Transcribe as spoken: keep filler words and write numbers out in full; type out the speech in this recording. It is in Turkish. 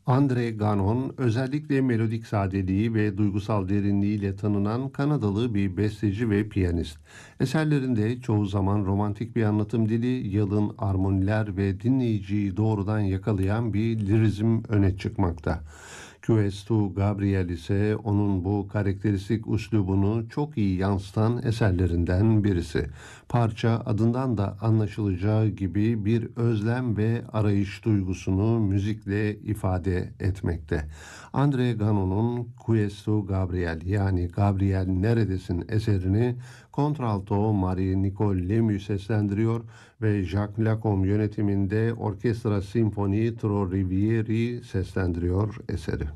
Andre Ganon, özellikle melodik sadeliği ve duygusal derinliğiyle tanınan Kanadalı bir besteci ve piyanist. Eserlerinde çoğu zaman romantik bir anlatım dili, yalın armoniler ve dinleyiciyi doğrudan yakalayan bir lirizm öne çıkmakta. Questu Gabriel ise onun bu karakteristik üslubunu çok iyi yansıtan eserlerinden birisi. Parça adından da anlaşılacağı gibi bir özlem ve arayış duygusunu müzikle ifade etmekte. Andre Ganon'un Questu Gabriel yani Gabriel Neredesin eserini kontralto Marie-Nicole Lemieux seslendiriyor ve Jacques Lacombe yönetiminde Orkestra Sinfoni Tro Rivieri seslendiriyor eseri.